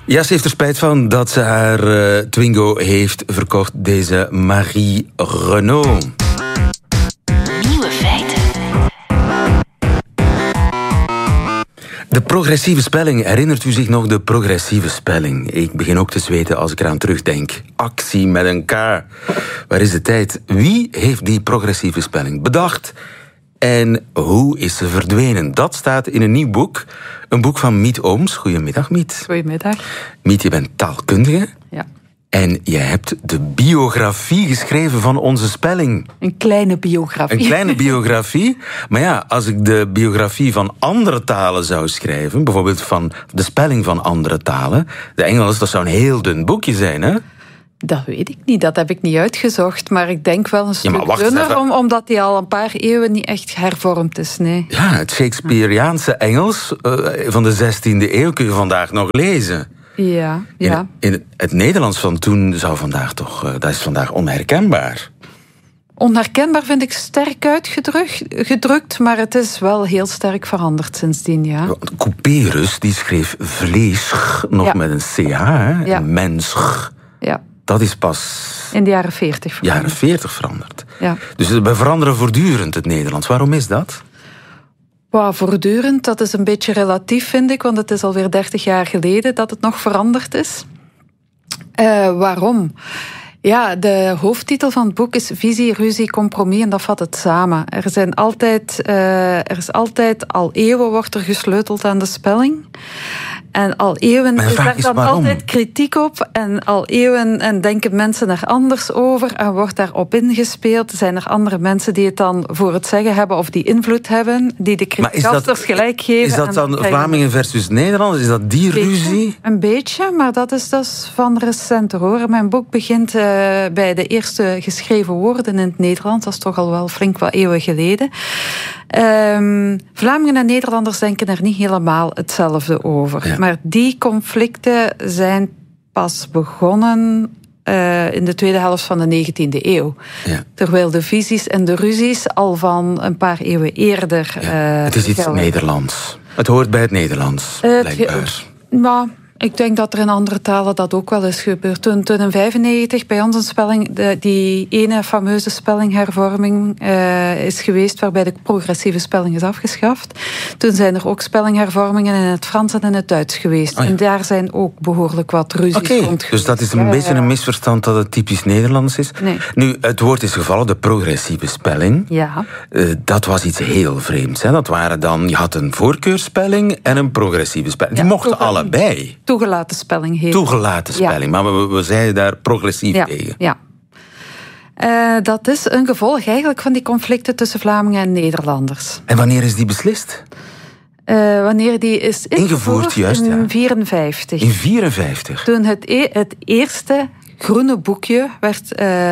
Ja, ze heeft er spijt van dat ze haar Twingo heeft verkocht, deze Marie Renault. Nieuwe feiten. De progressieve spelling. Herinnert u zich nog de progressieve spelling? Ik begin ook te zweten als ik eraan terugdenk. Actie met een K. Waar is de tijd? Wie heeft die progressieve spelling bedacht? En hoe is ze verdwenen? Dat staat in een nieuw boek. Een boek van Miet Ooms. Goedemiddag, Miet. Goedemiddag. Miet, je bent taalkundige. Ja. En je hebt de biografie geschreven van onze spelling. Een kleine biografie. Een kleine biografie. Maar ja, als ik de biografie van andere talen zou schrijven, bijvoorbeeld van de spelling van andere talen, de Engels, dat zou een heel dun boekje zijn, hè? Dat weet ik niet, dat heb ik niet uitgezocht. Maar ik denk wel een stuk dunner, omdat die al een paar eeuwen niet echt hervormd is. Nee. Ja, het Shakespeareaanse Engels van de 16e eeuw kun je vandaag nog lezen. Ja. In het Nederlands van toen zou vandaag toch, dat is vandaag onherkenbaar. Onherkenbaar vind ik sterk uitgedrukt, maar het is wel heel sterk veranderd sindsdien, ja. Couperus, die schreef vlees nog met een CH, hè? Ja. En mens. Ja. Dat is pas in de jaren 40 veranderd. Jaren 40 veranderd. Ja. Dus we veranderen voortdurend het Nederlands. Waarom is dat? Voortdurend, dat is een beetje relatief, vind ik, want het is alweer 30 jaar geleden dat het nog veranderd is. Waarom? Ja, de hoofdtitel van het boek is Visie, Ruzie, Compromis, en dat vat het samen. Er is altijd, al eeuwen wordt er gesleuteld aan de spelling. En al eeuwen is daar dan altijd kritiek op. En al eeuwen en denken mensen er anders over. En wordt daarop ingespeeld. Zijn er andere mensen die het dan voor het zeggen hebben of die invloed hebben, die de criticasters gelijk geven. Is dat dan Vlamingen versus Nederlanders? Is dat die ruzie? Een beetje, maar dat is van recenter hoor. Mijn boek begint bij de eerste geschreven woorden in het Nederlands. Dat is toch al wel flink wat eeuwen geleden. Vlamingen en Nederlanders denken er niet helemaal hetzelfde over. Ja. Maar die conflicten zijn pas begonnen in de tweede helft van de 19e eeuw. Ja. Terwijl de visies en de ruzies al van een paar eeuwen eerder... het is iets Nederlands. Het hoort bij het Nederlands, blijkbaar. Ik denk dat er in andere talen dat ook wel is gebeurd. Toen in 1995 bij ons een spelling, die ene fameuze spellinghervorming is geweest, waarbij de progressieve spelling is afgeschaft. Toen zijn er ook spellinghervormingen in het Frans en in het Duits geweest. En daar zijn ook behoorlijk wat ruzies rond geweest. Dus dat is een beetje een misverstand dat het typisch Nederlands is. Nee. Nu, het woord is gevallen, de progressieve spelling. Ja. Dat was iets heel vreemds. Hè? Dat waren dan, je had een voorkeurspelling en een progressieve spelling. Die mochten allebei. Toegelaten spelling heet. Toegelaten spelling, maar we zeiden daar progressief tegen. Ja. Dat is een gevolg eigenlijk van die conflicten tussen Vlamingen en Nederlanders. En wanneer is die beslist? Wanneer die is ingevoerd juist, in 1954. In 1954? Toen het eerste groene boekje werd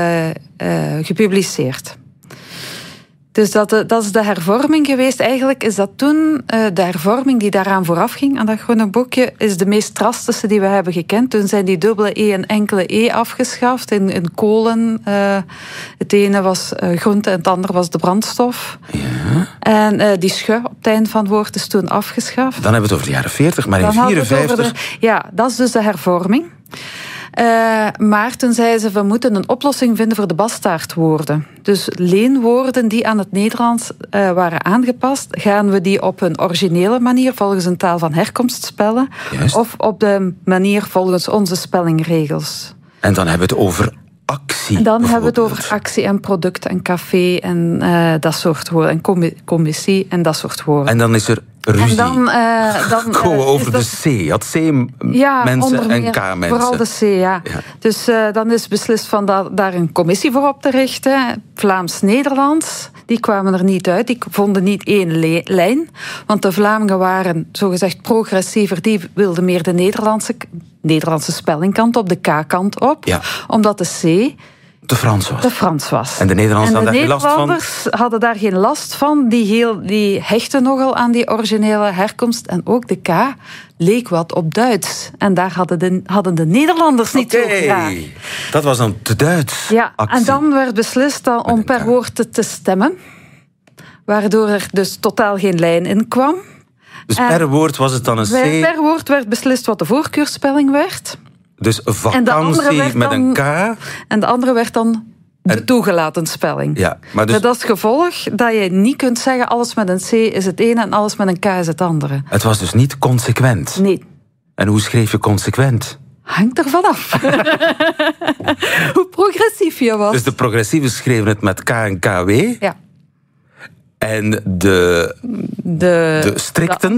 gepubliceerd. Dus dat is de hervorming geweest. Eigenlijk is dat toen de hervorming die daaraan vooraf ging, aan dat groene boekje, is de meest drastische die we hebben gekend. Toen zijn die dubbele E en enkele E afgeschaft in kolen. Het ene was groente en het andere was de brandstof. Ja. En die schu op het eind van het woord is toen afgeschaft. Dan hebben we het over de jaren 40, maar in 1954... Ja, dat is dus de hervorming. Maar toen zeiden ze, we moeten een oplossing vinden voor de bastaardwoorden. Dus leenwoorden die aan het Nederlands waren aangepast, gaan we die op een originele manier volgens een taal van herkomst spellen? Juist. Of op de manier volgens onze spellingregels? En dan hebben we het over actie. En dan hebben we het over actie en product en café en dat soort woorden. En commissie en dat soort woorden. En dan is er ruzie. En dan we over de C. Je had C-mensen en K-mensen. Vooral de C, ja. Dus dan is beslist van daar een commissie voor op te richten. Vlaams-Nederlands. Die kwamen er niet uit. Die vonden niet één lijn. Want de Vlamingen waren zogezegd progressiever. Die wilden meer de Nederlandse spellingkant op, de K-kant op. Ja. Omdat de C... De Frans was. En de Nederlanders hadden daar geen last van? De Nederlanders hadden daar geen last van. Die hechten nogal aan die originele herkomst. En ook de K leek wat op Duits. En daar hadden de Nederlanders niet zo graag. Dat was dan te Duits. Ja, actie. En dan werd beslist om per woord te stemmen. Waardoor er dus totaal geen lijn in kwam. Dus per woord was het dan een C. Per woord werd beslist wat de voorkeursspelling werd. Dus vakantie met een K. En de andere werd dan de toegelaten spelling. Ja, maar dus, met als gevolg dat je niet kunt zeggen alles met een C is het ene en alles met een K is het andere. het was dus niet consequent. Nee. En hoe schreef je consequent? Hangt er vanaf. Hoe progressief je was. Dus de progressieven schreven het met K en KW. Ja. En de strikten?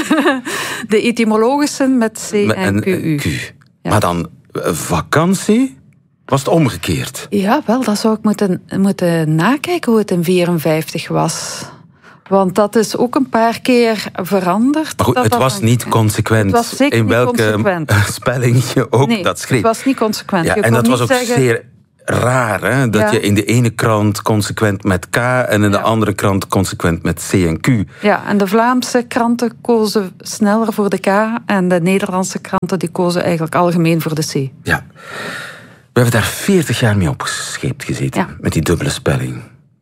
De etymologische met C en QU. Ja. Maar dan vakantie was het omgekeerd. Ja, wel, dat zou ik moeten nakijken hoe het in 54 was. Want dat is ook een paar keer veranderd. Maar goed, het was niet consequent. Het was zeker in niet welke consequent. spelling je ook dat schreef. Het was niet consequent. Ja, en dat was ook zeer raar, hè? Dat je in de ene krant consequent met K en in de andere krant consequent met C en Q. Ja, en de Vlaamse kranten kozen sneller voor de K en de Nederlandse kranten die kozen eigenlijk algemeen voor de C. Ja. We hebben daar 40 jaar mee opgescheept gezeten, met die dubbele spelling.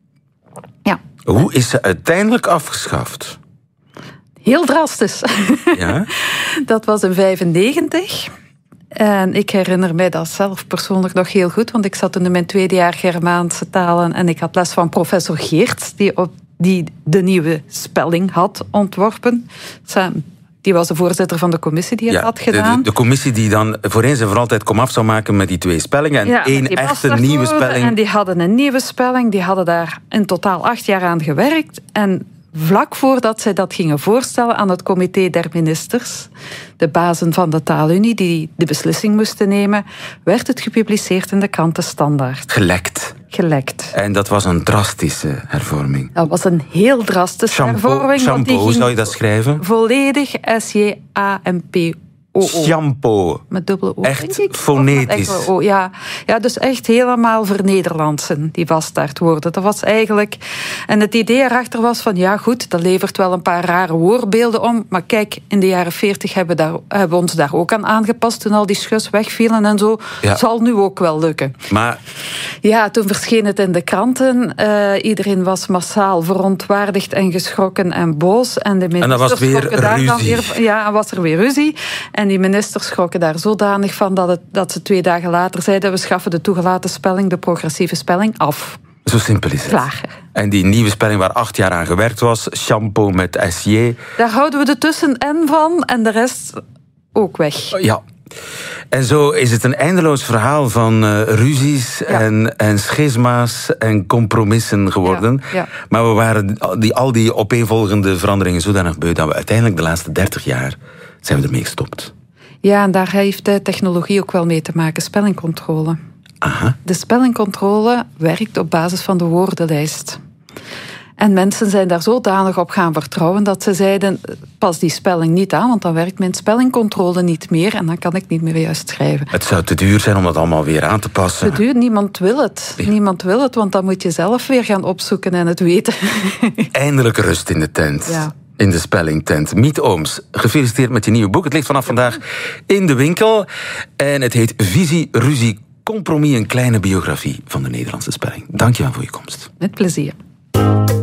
Ja. Hoe is ze uiteindelijk afgeschaft? Heel drastisch. Ja? Dat was in 1995. En ik herinner mij dat zelf persoonlijk nog heel goed, want ik zat toen in mijn tweede jaar Germaanse talen en ik had les van professor Geerts, die de nieuwe spelling had ontworpen. Die was de voorzitter van de commissie die het had gedaan. De commissie die dan voor eens en voor altijd komaf zou maken met die twee spellingen. En één echte nieuwe spelling. En die hadden een nieuwe spelling. Die hadden daar in totaal 8 jaar aan gewerkt. En vlak voordat zij dat gingen voorstellen aan het comité der ministers, de bazen van de taalunie die de beslissing moesten nemen, werd het gepubliceerd in de kranten Standaard. Gelekt. En dat was een drastische hervorming. Dat was een heel drastische hervorming. Shampoo, hoe zou je dat schrijven? Volledig SJAMPO. Shampoo. Met dubbele O. Echt fonetisch. Ja, dus echt helemaal vernederlandsen, die vaststaartwoorden. Dat was eigenlijk... En het idee erachter was van, ja goed, dat levert wel een paar rare woordbeelden om, maar kijk, in de jaren 40 hebben we ons daar ook aan aangepast, toen al die schus wegvielen en zo. Ja. Zal nu ook wel lukken. Maar... Ja, toen verscheen het in de kranten. Iedereen was massaal verontwaardigd en geschrokken en boos. En de ministers was weer ruzie. Ja, was er weer ruzie. En die ministers schrokken daar zodanig van dat ze 2 dagen later zeiden, we schaffen de toegelaten spelling, de progressieve spelling, af. Zo simpel is het. Klaar. En die nieuwe spelling waar 8 jaar aan gewerkt was, shampoo met SJ. Daar houden we de tussen-N van en de rest ook weg. Ja. En zo is het een eindeloos verhaal van ruzies en schisma's en compromissen geworden. Ja. Maar we waren al die opeenvolgende veranderingen zodanig beu dat we uiteindelijk de laatste 30 jaar zijn we ermee gestopt. Ja, en daar heeft de technologie ook wel mee te maken, spellingcontrole. Aha. De spellingcontrole werkt op basis van de woordenlijst. En mensen zijn daar zodanig op gaan vertrouwen dat ze zeiden, pas die spelling niet aan, want dan werkt mijn spellingcontrole niet meer en dan kan ik niet meer juist schrijven. Het zou te duur zijn om dat allemaal weer aan te passen. Te duur, niemand wil het. Ja. Niemand wil het, want dan moet je zelf weer gaan opzoeken en het weten. Eindelijk rust in de tent. Ja. In de spellingtent. Miet Ooms, gefeliciteerd met je nieuwe boek. Het ligt vanaf vandaag in de winkel. En het heet Visie, Ruzie, Compromis. Een kleine biografie van de Nederlandse spelling. Dank je wel voor je komst. Met plezier.